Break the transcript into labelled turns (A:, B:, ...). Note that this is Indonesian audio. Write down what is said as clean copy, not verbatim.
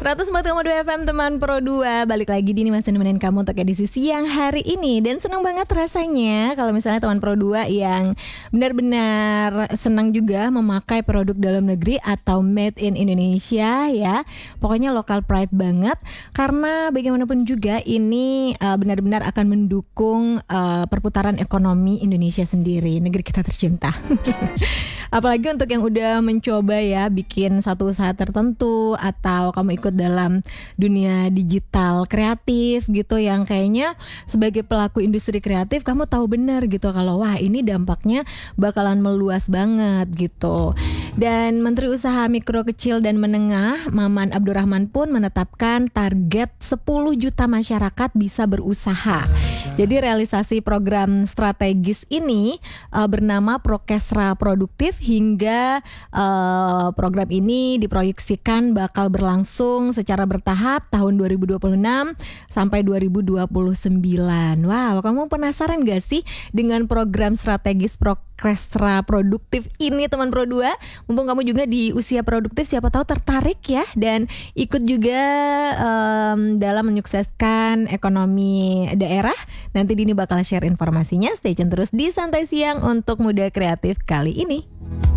A: 104,2 FM teman Pro 2. Balik lagi Dini masih nemenin kamu untuk edisi siang hari ini. Dan senang banget rasanya kalau misalnya teman Pro 2 yang benar-benar senang juga memakai produk dalam negeri atau made in Indonesia ya. Pokoknya local pride banget. Karena bagaimanapun juga ini benar-benar akan mendukung perputaran ekonomi Indonesia sendiri, negeri kita tercinta. Apalagi untuk yang udah mencoba ya bikin satu usaha tertentu, atau kamu ikut dalam dunia digital kreatif gitu, yang kayaknya sebagai pelaku industri kreatif kamu tahu benar gitu kalau wah ini dampaknya bakalan meluas banget gitu. Dan Menteri Usaha Mikro Kecil dan Menengah Maman Abdurrahman pun menetapkan target 10 juta masyarakat bisa berusaha. Jadi realisasi program strategis ini bernama Prokesra Produktif, hingga program ini diproyeksikan bakal berlangsung secara bertahap tahun 2026 sampai 2029. Wow, kamu penasaran gak sih dengan program strategis Prokesra Produktif ini teman Pro 2? Mumpung kamu juga di usia produktif, siapa tahu tertarik ya dan ikut juga dalam menyukseskan ekonomi daerah. Nanti Dini bakal share informasinya. Stay tune terus di Santai Siang untuk Muda Kreatif kali ini.